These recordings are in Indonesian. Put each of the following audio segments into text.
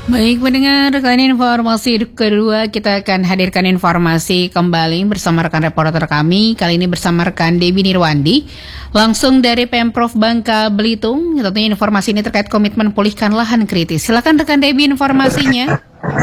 Baik pendengar, rekan informasi kedua kita akan hadirkan informasi kembali bersama rekan reporter kami. Kali ini bersama rekan Debbie Nirwandi, langsung dari Pemprov Bangka Belitung. Tentunya informasi ini terkait komitmen pulihkan lahan kritis. Silakan rekan Debbie informasinya.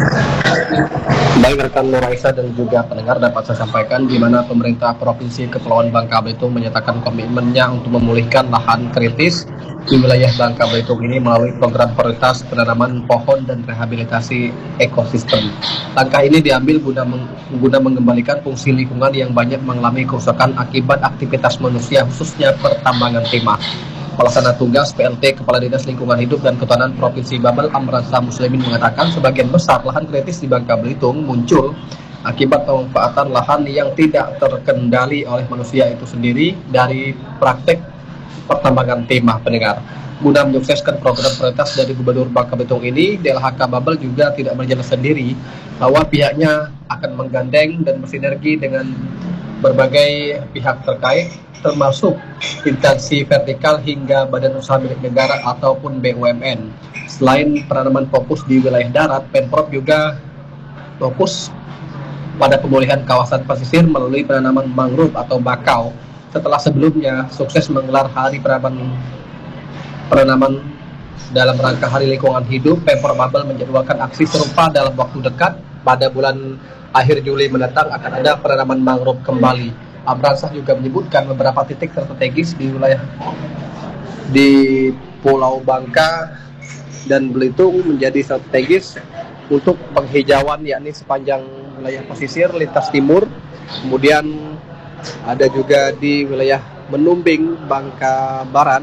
Baik rekan Nuraisa dan juga pendengar, dapat saya sampaikan di mana pemerintah Provinsi Kepulauan Bangka Belitung menyatakan komitmennya untuk memulihkan lahan kritis di wilayah Bangka Belitung ini melalui program prioritas penanaman pohon dan rehabilitasi ekosistem. Langkah ini diambil guna mengembalikan fungsi lingkungan yang banyak mengalami kerusakan akibat aktivitas manusia, khususnya pertambangan timah. Pelaksana tugas PLT Kepala Dinas Lingkungan Hidup dan Kehutanan Provinsi Babel Amran Muslimin mengatakan sebagian besar lahan kritis di Bangka Belitung muncul akibat pemanfaatan lahan yang tidak terkendali oleh manusia itu sendiri dari praktek pertambangan timah. Pendengar, guna menyukseskan program prioritas dari Gubernur Bangka Belitung ini, DLHK Babel juga tidak berjalan sendiri, bahwa pihaknya akan menggandeng dan bersinergi dengan berbagai pihak terkait, termasuk instansi vertikal hingga badan usaha milik negara ataupun BUMN. Selain penanaman fokus di wilayah darat, Pemprov juga fokus pada pemulihan kawasan pesisir melalui penanaman mangrove atau bakau. Setelah sebelumnya sukses menggelar hari penanaman dalam rangka Hari Lingkungan Hidup, Pemprov Babel menjadwalkan aksi serupa dalam waktu dekat. Pada bulan akhir Juli mendatang akan ada penanaman mangrove kembali. Amransah juga menyebutkan beberapa titik strategis di wilayah di Pulau Bangka dan Belitung menjadi strategis untuk penghijauan, yakni sepanjang wilayah pesisir lintas timur, kemudian ada juga di wilayah Menumbing, Bangka Barat,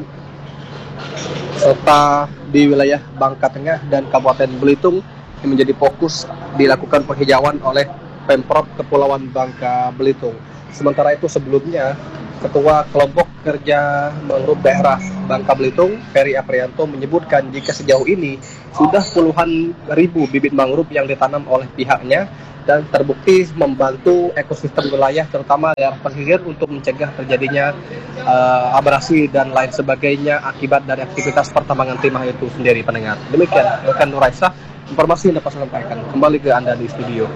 serta di wilayah Bangka Tengah dan Kabupaten Belitung yang menjadi fokus dilakukan penghijauan oleh Pemprov Kepulauan Bangka Belitung. Sementara itu sebelumnya Ketua Kelompok Kerja Mangrove Daerah Bangka Belitung, Ferry Aprianto, menyebutkan jika sejauh ini sudah puluhan ribu bibit mangrove yang ditanam oleh pihaknya dan terbukti membantu ekosistem wilayah terutama daerah pesisir untuk mencegah terjadinya abrasi dan lain sebagainya akibat dari aktivitas pertambangan timah itu sendiri. Pendengar, demikian rekan Nuraisa, informasi yang dapat saya sampaikan. Kembali ke Anda di studio.